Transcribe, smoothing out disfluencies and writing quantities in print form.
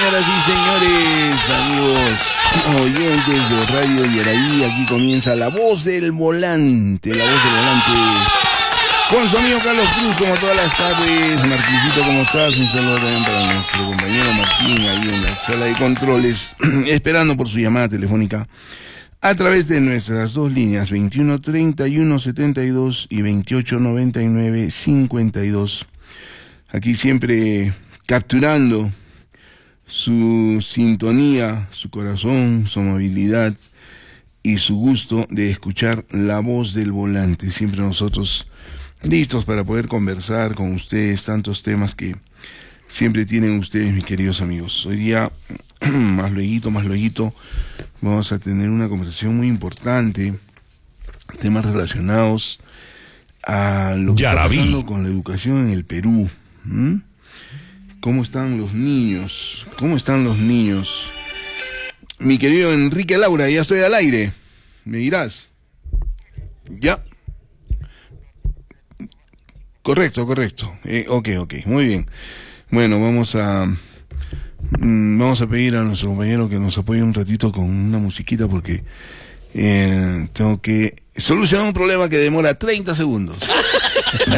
señoras y señores, amigos oyentes de Radio Yaraí, aquí comienza La Voz del Volante, La Voz del Volante, con su amigo Carlos Cruz, como todas las tardes. Martincito, ¿cómo estás? Un saludo también para nuestro compañero Martín, ahí en la sala de controles, esperando por su llamada telefónica, a través de nuestras dos líneas, 21 31 72 y 28 99 52. Aquí siempre capturando su sintonía, su corazón, su amabilidad y su gusto de escuchar La Voz del Volante. Siempre nosotros listos para poder conversar con ustedes tantos temas que siempre tienen ustedes, mis queridos amigos. Hoy día, más lueguito, vamos a tener una conversación muy importante, temas relacionados a lo que está pasando con la educación en el Perú. ¿Cómo están los niños? Mi querido Enrique Laura, ya estoy al aire. ¿Me dirás? ¿Ya? Correcto. Ok, muy bien. Bueno, vamos a pedir a nuestro compañero que nos apoye un ratito con una musiquita porque tengo que solucionar un problema que demora 30 segundos.